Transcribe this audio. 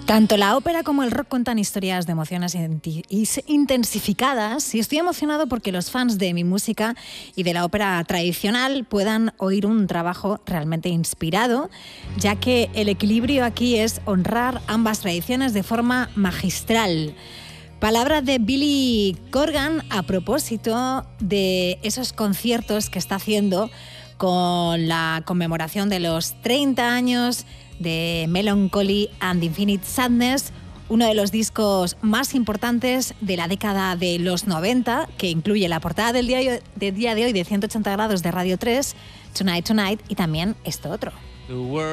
Tanto la ópera como el rock cuentan historias de emociones intensificadas, y estoy emocionado porque los fans de mi música y de la ópera tradicional puedan oír un trabajo realmente inspirado, ya que el equilibrio aquí es honrar ambas tradiciones de forma magistral. Palabra de Billy Corgan a propósito de esos conciertos que está haciendo con la conmemoración de los 30 años de Melancholy and Infinite Sadness, uno de los discos más importantes de la década de los 90, que incluye la portada del día de hoy de 180 grados de Radio 3, Tonight Tonight, y también esto otro.